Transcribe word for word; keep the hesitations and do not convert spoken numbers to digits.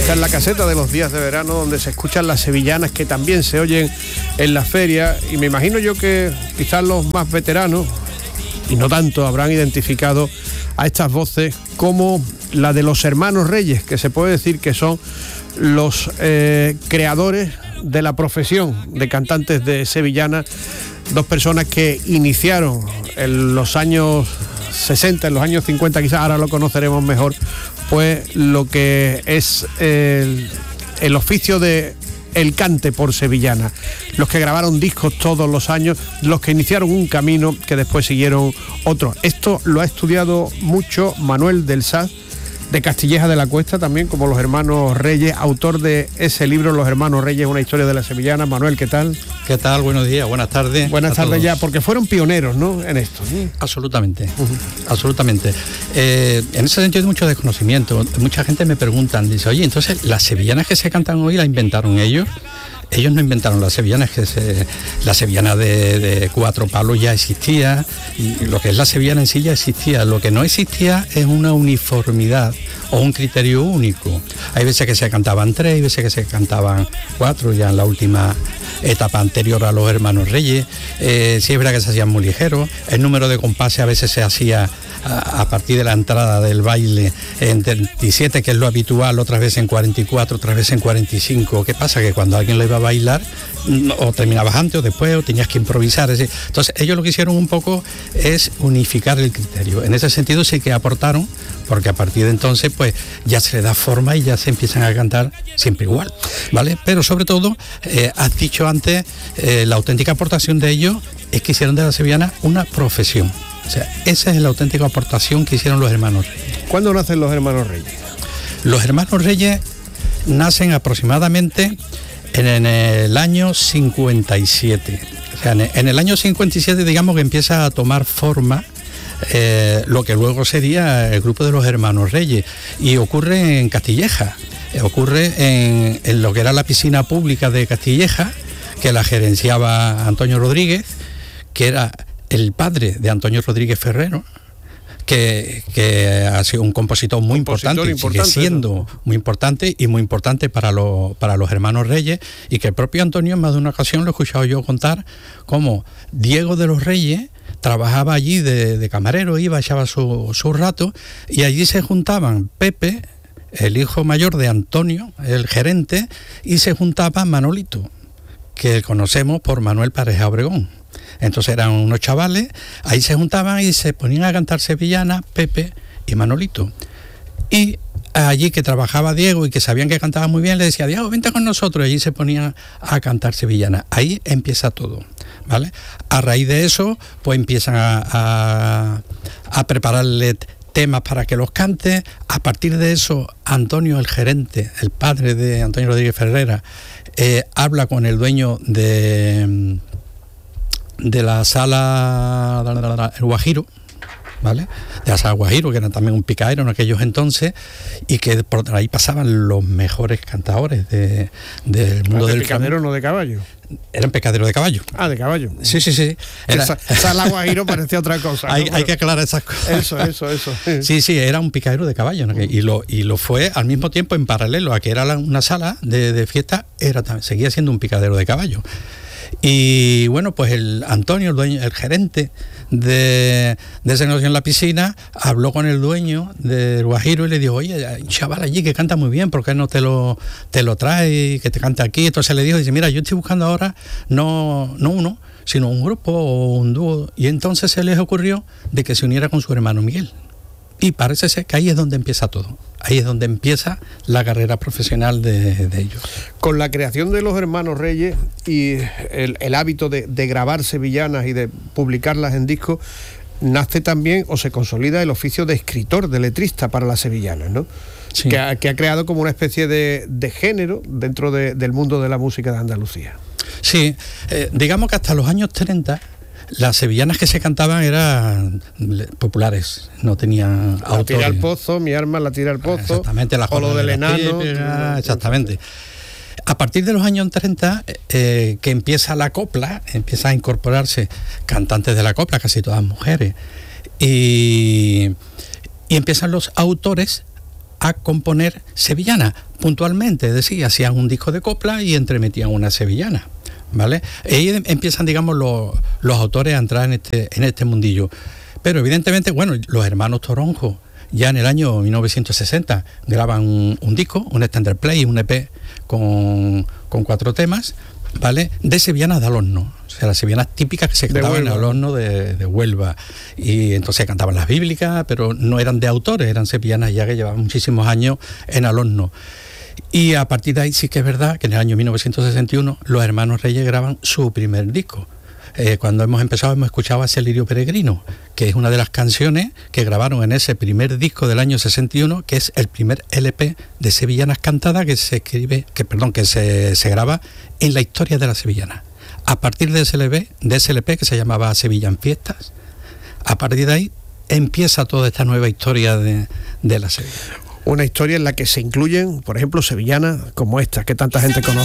Esta es la caseta de los días de verano, donde se escuchan las sevillanas que también se oyen en la feria, y me imagino yo que quizás los más veteranos, y no tanto, habrán identificado a estas voces como la de los hermanos Reyes, que se puede decir que son los eh, creadores de la profesión de cantantes de sevillanas, dos personas que iniciaron en los años sesenta, en los años cincuenta, quizás ahora lo conoceremos mejor, pues lo que es el, el oficio de el cante por sevillana, los que grabaron discos todos los años, los que iniciaron un camino que después siguieron otros. Esto lo ha estudiado mucho Manuel del Saz, de Castilleja de la Cuesta, también como los hermanos Reyes, autor de ese libro, Los hermanos Reyes, una historia de la sevillana. Manuel, ¿qué tal? ¿Qué tal? Buenos días, buenas tardes. Buenas tardes todos. Ya, porque fueron pioneros, ¿no?, en esto. Absolutamente, uh-huh. absolutamente. Eh, en ese sentido hay mucho desconocimiento. Mucha gente me pregunta, dice, oye, entonces, ¿las sevillanas que se cantan hoy las inventaron ellos? Ellos no inventaron las sevillanas, que se, la sevillana de, de cuatro palos ya existía, y lo que es la sevillana en sí ya existía. Lo que no existía es una uniformidad o un criterio único. Hay veces que se cantaban tres, hay veces que se cantaban cuatro, ya en la última etapa anterior a los hermanos Reyes. Eh, sí es verdad que se hacían muy ligeros, el número de compases a veces se hacía a, a partir de la entrada del baile en treinta y siete, que es lo habitual, otras veces en cuarenta y cuatro, otras veces en cuarenta y cinco. ¿Qué pasa? Que cuando alguien lo iba a bailar, o terminabas antes o después, o tenías que improvisar. Es decir, entonces ellos lo que hicieron un poco es unificar el criterio. En ese sentido sí que aportaron, porque a partir de entonces pues ya se le da forma y ya se empiezan a cantar siempre igual, ¿vale? Pero sobre todo, eh, has dicho antes, eh, la auténtica aportación de ellos es que hicieron de la sevillana una profesión. O sea, esa es la auténtica aportación que hicieron los hermanos Reyes. ¿Cuándo nacen los hermanos Reyes? Los hermanos Reyes nacen aproximadamente en el año cincuenta y siete. O sea, en el año cincuenta y siete, digamos que empieza a tomar forma eh, lo que luego sería el grupo de los hermanos Reyes, y ocurre en Castilleja, eh, ocurre en, en lo que era la piscina pública de Castilleja, que la gerenciaba Antonio Rodríguez, que era el padre de Antonio Rodríguez Ferrero, Que, que ha sido un compositor muy compositor importante, importante, sigue siendo ¿no? muy importante y muy importante para, lo, para los hermanos Reyes, y que el propio Antonio en más de una ocasión lo he escuchado yo contar cómo Diego de los Reyes trabajaba allí de, de camarero, iba, echaba su, su rato, y allí se juntaban Pepe, el hijo mayor de Antonio, el gerente, y se juntaba Manolito, que conocemos por Manuel Pareja Obregón. Entonces eran unos chavales, ahí se juntaban y se ponían a cantar sevillana, Pepe y Manolito. Y allí que trabajaba Diego y que sabían que cantaba muy bien, le decía, Diego, vente con nosotros, y allí se ponían a cantar sevillana. Ahí empieza todo, ¿vale? A raíz de eso, pues empiezan a, a, a prepararle temas para que los cante. A partir de eso, Antonio, el gerente, el padre de Antonio Rodríguez Ferrera, eh, habla con el dueño de... de la sala El Guajiro, ¿vale? De la sala Guajiro, que era también un picadero en aquellos entonces, y que por ahí pasaban los mejores cantadores de, del mundo de del picadero, no de caballo. Eran picaderos de caballo. Ah, de caballo. Sí, sí, sí. Era... Esa, sala Guajiro parecía otra cosa. hay, ¿no? hay que aclarar esas cosas. Eso, eso, eso. Sí, sí, era un picadero de caballo, ¿no? y, lo, y lo fue al mismo tiempo, en paralelo a que era la, una sala de, de fiesta, era, seguía siendo un picadero de caballo. Y bueno, pues el Antonio, el dueño, el gerente de, de ese negocio en la piscina, habló con el dueño del Guajiro y le dijo, oye, hay un chaval allí que canta muy bien, ¿por qué no te lo, te lo trae, que te cante aquí? Entonces le dijo, dice, mira, yo estoy buscando ahora no, no uno, sino un grupo o un dúo. Y entonces se les ocurrió de que se uniera con su hermano Miguel. Y parece ser que ahí es donde empieza todo. Ahí es donde empieza la carrera profesional de, de ellos. Con la creación de los hermanos Reyes y el, el hábito de, de grabar sevillanas y de publicarlas en discos, nace también o se consolida el oficio de escritor, de letrista para las sevillanas, ¿no? Sí. Que, ha, que ha creado como una especie de, de género dentro de, del mundo de la música de Andalucía. Sí, eh, digamos que hasta los años treinta... las sevillanas que se cantaban eran populares, no tenían la autores. Tira al pozo, mi arma la tira al pozo. Exactamente, la Jolo del enano. Típica, exactamente. A partir de los años treinta, eh, que empieza la copla, empieza a incorporarse cantantes de la copla, casi todas mujeres, y, y empiezan los autores a componer sevillanas puntualmente, es decir, hacían un disco de copla y entremetían una sevillana, ¿vale? Y ahí empiezan, digamos, los, los autores a entrar en este, en este mundillo. Pero evidentemente, bueno, los hermanos Toronjo ya en el año mil novecientos sesenta graban un, un disco, un extended play, un E P con, con cuatro temas, ¿vale? De sevillanas de al horno, o sea, las sevillanas típicas que se cantaban al horno de, de Huelva. Y entonces cantaban las bíblicas, pero no eran de autores, eran sevillanas ya que llevaban muchísimos años en al horno. Y a partir de ahí sí que es verdad que en el año mil novecientos sesenta y uno los hermanos Reyes graban su primer disco. Eh, cuando hemos empezado hemos escuchado ese Lirio Peregrino, que es una de las canciones que grabaron en ese primer disco del año sesenta y uno, que es el primer L P de sevillanas cantadas que se escribe, que perdón, que se, se graba en la historia de la sevillana. A partir de ese L P, de ese L P que se llamaba Sevilla en Fiestas, a partir de ahí empieza toda esta nueva historia de, de la sevillana. Una historia en la que se incluyen, por ejemplo, sevillanas como esta, que tanta gente conoce.